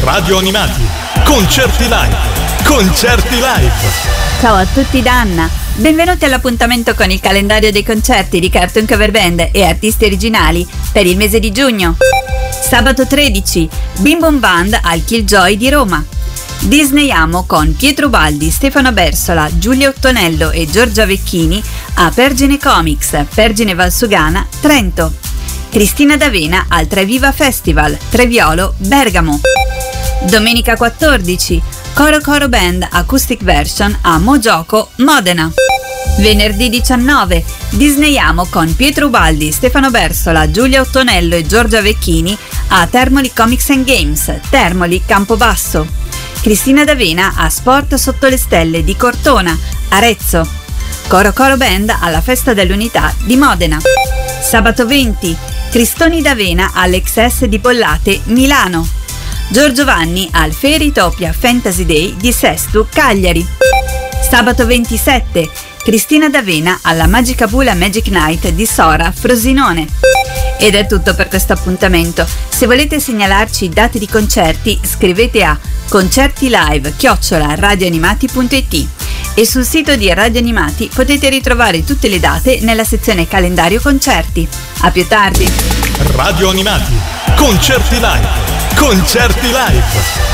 Radio Animati, concerti live, concerti live. Ciao a tutti da Anna, benvenuti all'appuntamento con il calendario dei concerti di Cartoon Cover Band e artisti originali per il mese di giugno. Sabato 13, Bim Bum Band al Killjoy di Roma. Disney Amo con Pietro Ubaldi, Stefano Bersola, Giulia Ottonello e Giorgia Vecchini a Pergine Comics, Pergine Valsugana, Trento. Cristina D'Avena al Treviva Festival, Treviolo, Bergamo. Domenica 14, Coro Band Acoustic Version a Mogioco, Modena. Venerdì 19, Disney Amo con Pietro Ubaldi, Stefano Bersola, Giulia Ottonello e Giorgia Vecchini a Termoli Comics and Games, Termoli, Campobasso. Cristina D'Avena a Sport Sotto le Stelle di Cortona, Arezzo. Coro Band alla Festa dell'Unità di Modena. Sabato 20, Cristoni D'Avena all'XS di Pollate, Milano. Giorgio Vanni al Fairytopia Fantasy Day di Sestu, Cagliari. Sabato 27, Cristina D'Avena alla Magica Bula Magic Night di Sora, Frosinone. Ed è tutto per questo appuntamento. Se volete segnalarci i dati di concerti, scrivete a concertilive@radioanimati.it e sul sito di Radio Animati potete ritrovare tutte le date nella sezione calendario concerti. A più tardi. Radio Animati, concerti live, concerti live.